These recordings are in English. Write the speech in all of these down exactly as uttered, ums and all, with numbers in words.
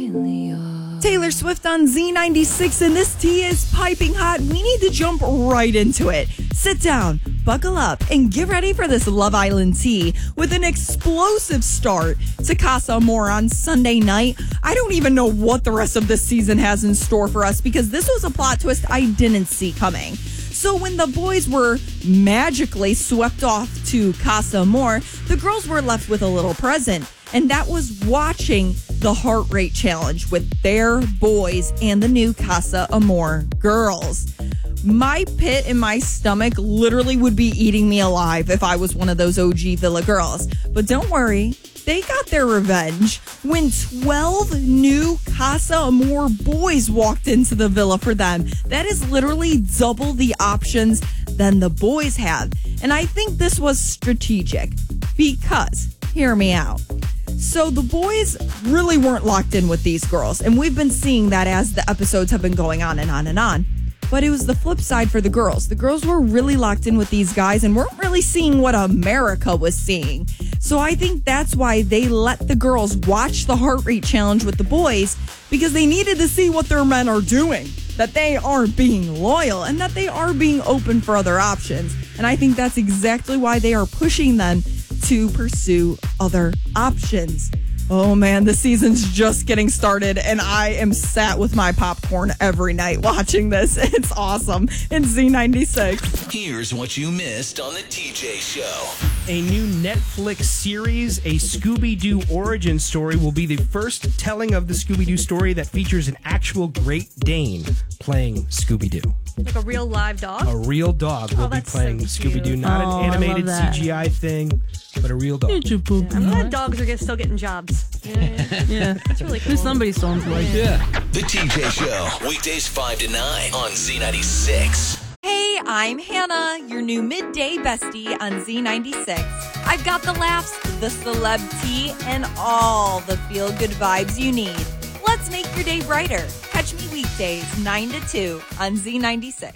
Taylor Swift on Z ninety-six, and this tea is piping hot. We need to jump right into it. Sit down, buckle up, and get ready for this Love Island tea with an explosive start to Casa Amor on Sunday night. I don't even know what the rest of this season has in store for us because this was a plot twist I didn't see coming. So when the boys were magically swept off to Casa Amor, the girls were left with a little present, and that was watching the heart rate challenge with their boys and the new Casa Amor girls. My pit in my stomach literally would be eating me alive if I was one of those O G Villa girls. But don't worry, they got their revenge when twelve new Casa Amor boys walked into the villa for them. That is literally double the options than the boys have. And I think this was strategic because, hear me out. So the boys really weren't locked in with these girls, and we've been seeing that as the episodes have been going on and on and on. But it was the flip side for the girls. The girls were really locked in with these guys and weren't really seeing what America was seeing. So I think that's why they let the girls watch the heart rate challenge with the boys, because they needed to see what their men are doing, that they aren't being loyal and that they are being open for other options. And I think that's exactly why they are pushing them to pursue other options. Oh man, the season's just getting started and I am sat with my popcorn every night watching this. It's awesome. It's Z ninety-six. Here's what you missed on the T J Show. A new Netflix series, a Scooby-Doo origin story, will be the first telling of the Scooby-Doo story that features an actual Great Dane playing Scooby-Doo. Like a real live dog? A real dog will Oh, be that's playing so Scooby-Doo. cute. Not Oh, I an love animated that. C G I thing, but a real dog. I'm glad dogs are get- still getting jobs. Yeah. That's really cool. Who's somebody sounds like? Yeah. The T J Show, weekdays five to nine on Z ninety-six. Hey, I'm Hannah, your new midday bestie on Z ninety-six. I've got the laughs, the celeb tea, and all the feel-good vibes you need. Let's make your day brighter. Catch me weekdays nine to two on Z ninety-six.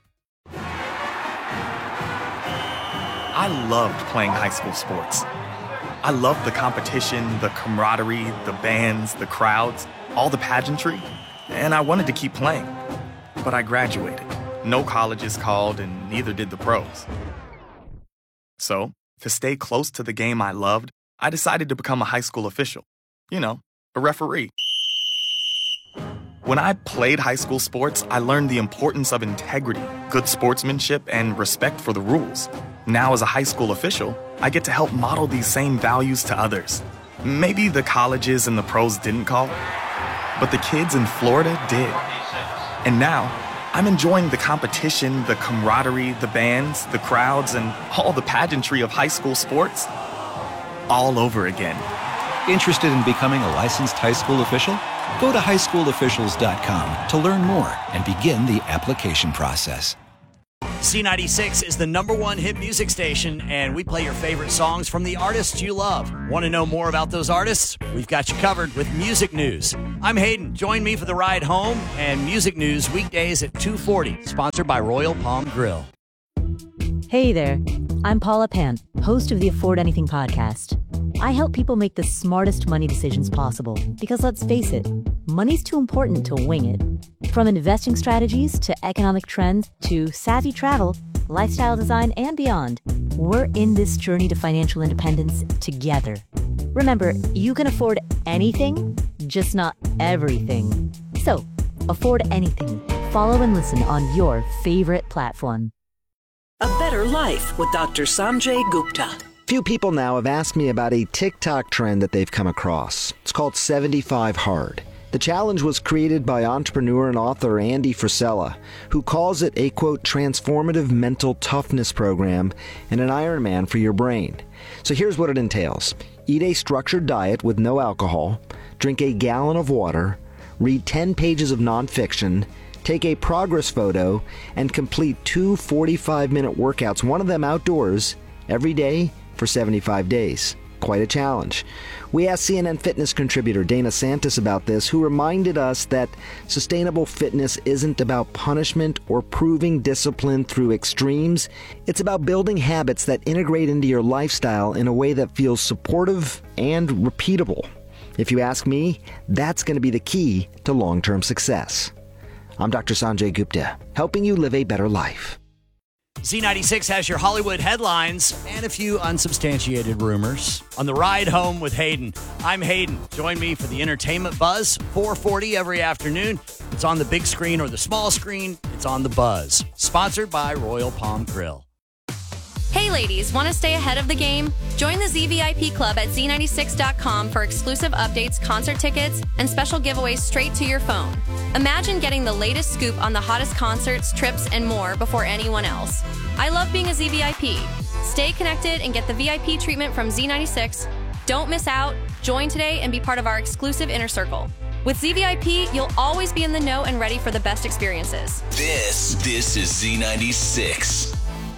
I loved playing high school sports. I loved the competition, the camaraderie, the bands, the crowds, all the pageantry, and I wanted to keep playing. But I graduated. No colleges called, and neither did the pros. So, to stay close to the game I loved, I decided to become a high school official. You know, a referee. When I played high school sports, I learned the importance of integrity, good sportsmanship, and respect for the rules. Now, as a high school official, I get to help model these same values to others. Maybe the colleges and the pros didn't call, but the kids in Florida did. And now, I'm enjoying the competition, the camaraderie, the bands, the crowds, and all the pageantry of high school sports all over again. Interested in becoming a licensed high school official? Go to high school officials dot com to learn more and begin the application process. Z ninety-six is the number one hit music station, and we play your favorite songs from the artists you love. Want to know more about those artists? We've got you covered with Music News. I'm Hayden. Join me for the ride home and Music News weekdays at two forty, sponsored by Royal Palm Grill. Hey there, I'm Paula Pant, host of the Afford Anything podcast. I help people make the smartest money decisions possible because, let's face it, money's too important to wing it. From investing strategies to economic trends to savvy travel, lifestyle design, and beyond, we're in this journey to financial independence together. Remember, you can afford anything, just not everything. So, afford anything. Follow and listen on your favorite platform. A Better Life with Doctor Sanjay Gupta. Few people now have asked me about a TikTok trend that they've come across. It's called seventy-five hard. The challenge was created by entrepreneur and author Andy Frisella, who calls it a, quote, transformative mental toughness program and an Ironman for your brain. So here's what it entails. Eat a structured diet with no alcohol, drink a gallon of water, read ten pages of nonfiction, take a progress photo, and complete two forty-five minute workouts, one of them outdoors, every day for seventy-five days. Quite a challenge. We asked C N N Fitness contributor Dana Santis about this, who reminded us that sustainable fitness isn't about punishment or proving discipline through extremes. It's about building habits that integrate into your lifestyle in a way that feels supportive and repeatable. If you ask me, that's going to be the key to long-term success. I'm Doctor Sanjay Gupta, helping you live a better life. Z ninety-six has your Hollywood headlines and a few unsubstantiated rumors. On the ride home with Hayden, I'm Hayden. Join me for the Entertainment Buzz, four forty every afternoon. It's on the big screen or the small screen. It's on the Buzz. Sponsored by Royal Palm Grill. Hey ladies, want to stay ahead of the game? Join the Z V I P Club at Z ninety-six dot com for exclusive updates, concert tickets, and special giveaways straight to your phone. Imagine getting the latest scoop on the hottest concerts, trips, and more before anyone else. I love being a Z V I P. Stay connected and get the V I P treatment from Z ninety-six. Don't miss out. Join today and be part of our exclusive inner circle. With Z V I P, you'll always be in the know and ready for the best experiences. This, this is Z ninety-six.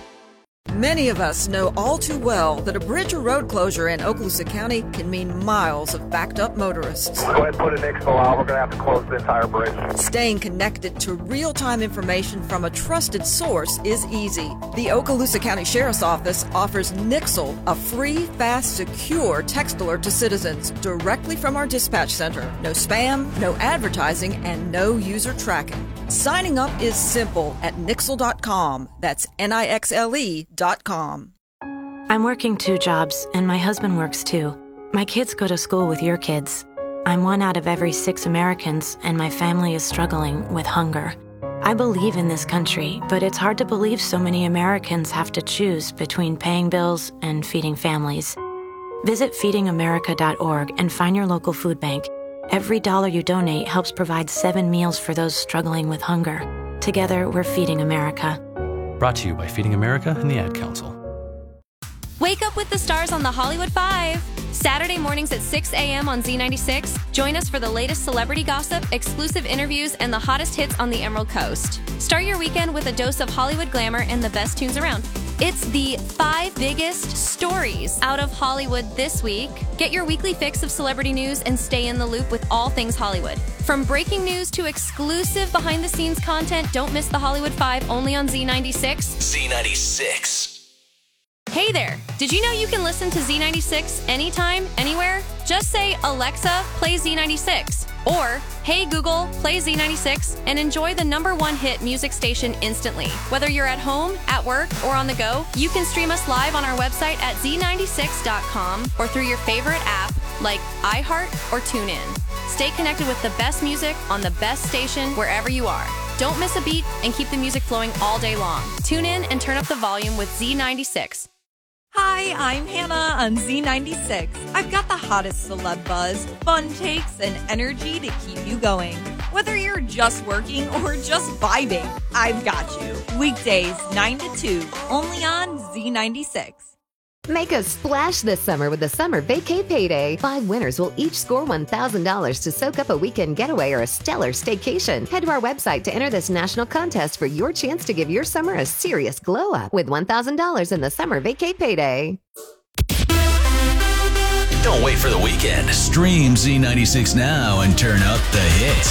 Many of us know all too well that a bridge or road closure in Okaloosa County can mean miles of backed-up motorists. Go ahead and put an X F O out. We're going to have to close the entire bridge. Staying connected to real-time information from a trusted source is easy. The Okaloosa County Sheriff's Office offers Nixle, a free, fast, secure text alert to citizens directly from our dispatch center. No spam, no advertising, and no user tracking. Signing up is simple at nixle dot com. That's N I X L E dot com. I'm working two jobs, and my husband works too. My kids go to school with your kids. I'm one out of every six Americans, and my family is struggling with hunger. I believe in this country, but it's hard to believe so many Americans have to choose between paying bills and feeding families. Visit feeding america dot org and find your local food bank. Every dollar you donate helps provide seven meals for those struggling with hunger. Together, we're Feeding America. Brought to you by Feeding America and the Ad Council. Wake up with the stars on the Hollywood Five. Saturday mornings at six a.m. on Z ninety-six. Join us for the latest celebrity gossip, exclusive interviews, and the hottest hits on the Emerald Coast. Start your weekend with a dose of Hollywood glamour and the best tunes around. It's the five biggest stories out of Hollywood this week. Get your weekly fix of celebrity news and stay in the loop with all things Hollywood. From breaking news to exclusive behind-the-scenes content, don't miss the Hollywood Five only on Z ninety-six. Z ninety-six. Hey there! Did you know you can listen to Z ninety-six anytime, anywhere? Just say, Alexa, play Z ninety-six. Or, hey Google, play Z ninety-six, and enjoy the number one hit music station instantly. Whether you're at home, at work, or on the go, you can stream us live on our website at Z ninety-six dot com or through your favorite app like iHeart or TuneIn. Stay connected with the best music on the best station wherever you are. Don't miss a beat and keep the music flowing all day long. Tune in and turn up the volume with Z ninety-six. Hi, I'm Hannah on Z ninety-six. I've got the hottest celeb buzz, fun takes, and energy to keep you going. Whether you're just working or just vibing, I've got you. Weekdays, nine to two, only on Z ninety-six. Make a splash this summer with the Summer Vacay Payday. Five winners will each score one thousand dollars to soak up a weekend getaway or a stellar staycation. Head to our website to enter this national contest for your chance to give your summer a serious glow up with one thousand dollars in the Summer Vacay Payday. Don't wait for the weekend. Stream Z ninety-six now and turn up the hits.